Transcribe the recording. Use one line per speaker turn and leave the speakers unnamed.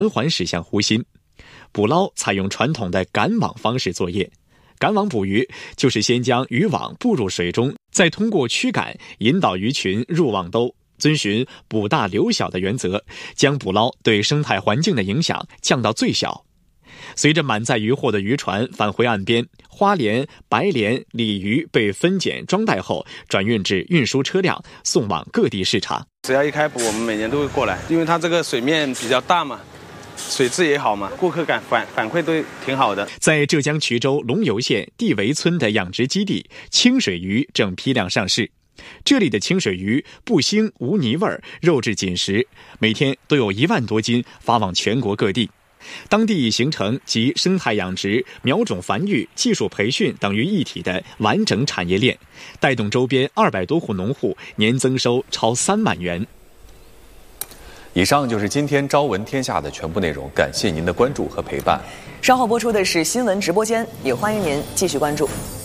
缓驶向湖心。捕捞采用传统的赶网方式作业。赶网捕鱼就是先将渔网布入水中，再通过驱赶引导鱼群入网兜，遵循捕大留小的原则，将捕捞对生态环境的影响降到最小。随着满载渔获的渔船返回岸边，花鲢、白鲢、鲤鱼被分拣装袋后，转运至运输车辆，送往各地市场。
只要一开捕，我们每年都会过来，因为它这个水面比较大嘛，水质也好嘛，顾客感反馈都挺好的。
在浙江衢州龙游县地围村的养殖基地，清水鱼正批量上市。这里的清水鱼不腥无泥味，肉质紧实，每天都有1万多斤发往全国各地。当地已形成集生态养殖、苗种繁育、技术培训等于一体的完整产业链，带动周边200多户农户年增收超3万元。
以上就是今天朝闻天下的全部内容，感谢您的关注和陪伴。
稍后播出的是新闻直播间，也欢迎您继续关注。